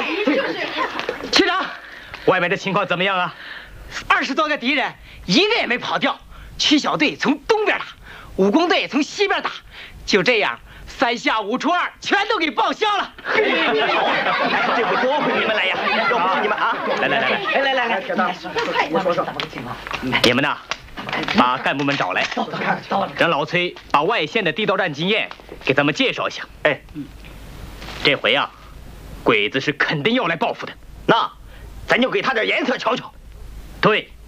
区长，外面的情况怎么样啊？20多个敌人，一个也没跑掉。区小队从东边打，武工队从西边打，就这样3下5除2，全都给报销了。 这回多亏你们来呀！要不是你们啊，来， 区长，我说怎么个情况？ 你们呐，把干部们找来，让老崔把外线的地道战经验给咱们介绍一下。 哎， 这回啊，鬼子是肯定要来报复的。 那咱就给他点颜色瞧瞧。 对。